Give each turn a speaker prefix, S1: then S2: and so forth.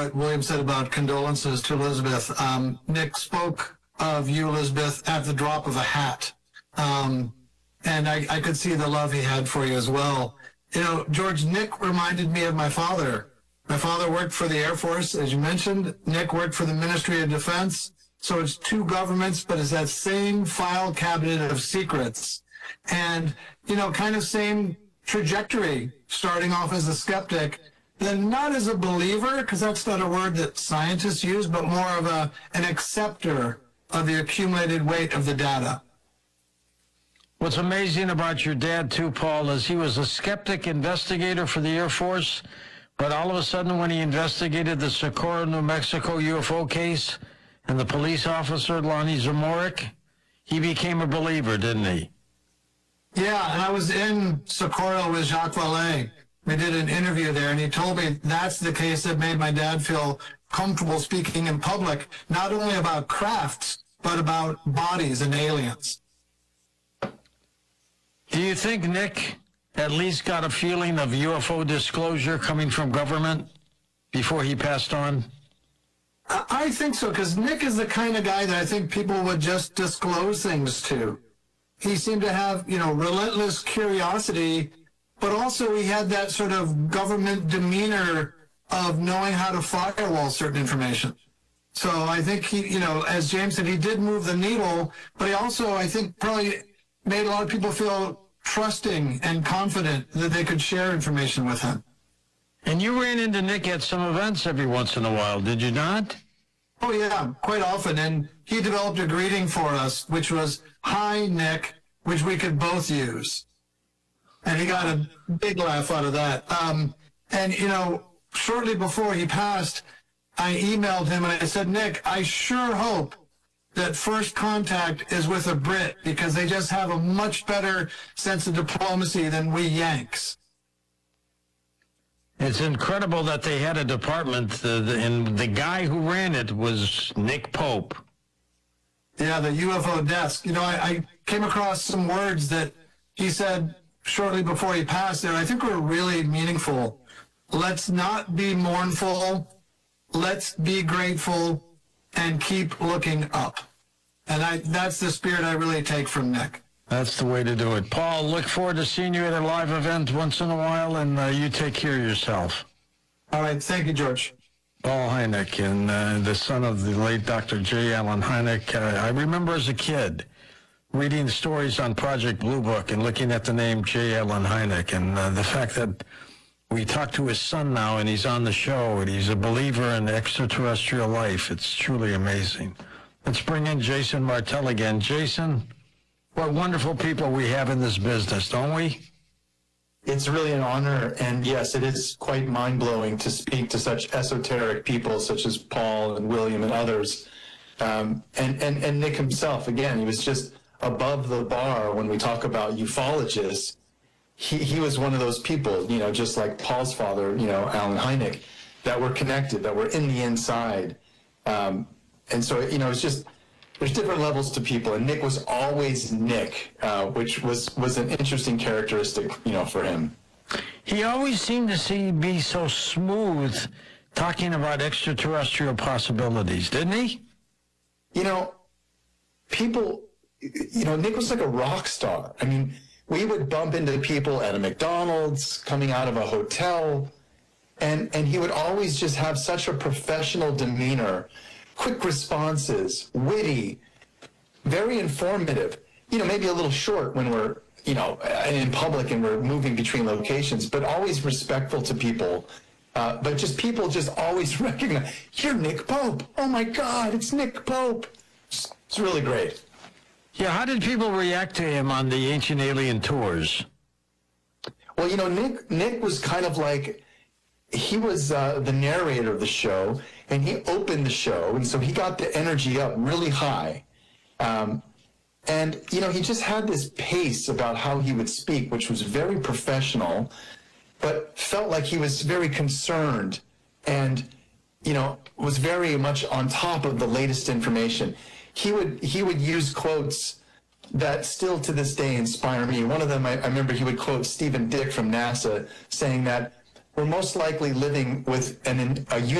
S1: what William said about condolences to Elizabeth. Nick spoke of you, Elizabeth, at the drop of a hat. And I could see the love he had for you as well. You know, George, Nick reminded me of my father. My father worked for the Air Force, as you mentioned. Nick worked for the Ministry of Defense. So it's two governments, but it's that same file cabinet of secrets. And, you know, kind of same trajectory, starting off as a skeptic, then not as a believer, because that's not a word that scientists use, but more of an acceptor of the accumulated weight of the data.
S2: What's amazing about your dad, too, Paul, is he was a skeptic investigator for the Air Force, but all of a sudden when he investigated the Socorro, New Mexico UFO case and the police officer, Lonnie Zamorik, he became a believer, didn't he?
S1: Yeah, and I was in Socorro with Jacques Vallée. We did an interview there, and he told me that's the case that made my dad feel comfortable speaking in public, not only about crafts, but about bodies and aliens.
S2: Do you think Nick at least got a feeling of UFO disclosure coming from government before he passed on?
S1: I think so, because Nick is the kind of guy that I think people would just disclose things to. He seemed to have, you know, relentless curiosity, but also he had that sort of government demeanor of knowing how to firewall certain information. So I think he, you know, as James said, he did move the needle, but he also, I think, probably made a lot of people feel trusting and confident that they could share information with him.
S2: And you ran into Nick at some events every once in a while, did you not?
S1: Oh, yeah, quite often. And he developed a greeting for us, which was, "Hi, Nick," which we could both use. And he got a big laugh out of that. And, you know, shortly before he passed, I emailed him and I said, "Nick, I sure hope that first contact is with a Brit, because they just have a much better sense of diplomacy than we Yanks."
S2: It's incredible that they had a department, and the guy who ran it was Nick Pope.
S1: Yeah, the UFO desk. You know, I came across some words that he said shortly before he passed there, I think were really meaningful. Let's not be mournful. Let's be grateful and keep looking up. And that's the spirit I really take from Nick.
S2: That's the way to do it. Paul, look forward to seeing you at a live event once in a while, and you take care of yourself.
S1: All right. Thank you, George.
S2: Paul Hynek, and the son of the late Dr. J. Allen Hynek. I remember as a kid reading stories on Project Blue Book and looking at the name J. Allen Hynek, and the fact that we talked to his son now, and he's on the show, and he's a believer in extraterrestrial life. It's truly amazing. Let's bring in Jason Martell again. Jason, what wonderful people we have in this business, don't we?
S3: It's really an honor, and yes, it is quite mind-blowing to speak to such esoteric people such as Paul and William and others. And Nick himself, again, he was just above the bar when we talk about ufologists. He was one of those people, you know, just like Paul's father, you know, Allen Hynek, that were connected, that were in the inside. And so, you know, it's just, there's different levels to people, and Nick was always Nick, which was an interesting characteristic, you know, for him.
S2: He always seemed to be so smooth talking about extraterrestrial possibilities, didn't he?
S3: You know, people, you know, Nick was like a rock star. I mean, we would bump into people at a McDonald's, coming out of a hotel, and he would always just have such a professional demeanor, quick responses, witty, very informative. You know, maybe a little short when we're, you know, in public and we're moving between locations, but always respectful to people. But just people just always recognize, "You're Nick Pope. Oh my God, it's Nick Pope." It's really great.
S2: Yeah, how did people react to him on the Ancient Alien tours?
S3: Well, you know, Nick was kind of like, he was the narrator of the show, and he opened the show, and so he got the energy up really high. And, you know, he just had this pace about how he would speak, which was very professional, but felt like he was very concerned and, you know, was very much on top of the latest information. He would use quotes that still to this day inspire me. One of them, I remember he would quote Stephen Dick from NASA saying that we're most likely living with a